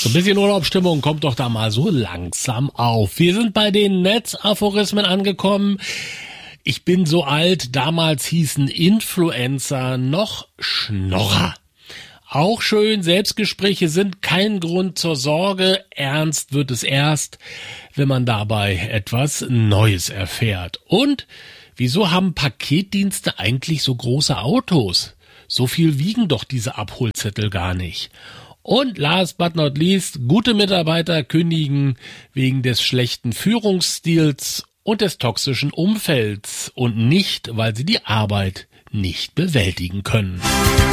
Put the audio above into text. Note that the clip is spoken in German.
So ein bisschen Urlaubsstimmung kommt doch da mal so langsam auf. Wir sind bei den Netzaphorismen angekommen. Ich bin so alt, damals hießen Influencer noch Schnorrer. Auch schön, Selbstgespräche sind kein Grund zur Sorge. Ernst wird es erst, wenn man dabei etwas Neues erfährt. Und wieso haben Paketdienste eigentlich so große Autos? So viel wiegen doch diese Abholzettel gar nicht. Und last but not least, gute Mitarbeiter kündigen wegen des schlechten Führungsstils und des toxischen Umfelds und nicht, weil sie die Arbeit nicht bewältigen können.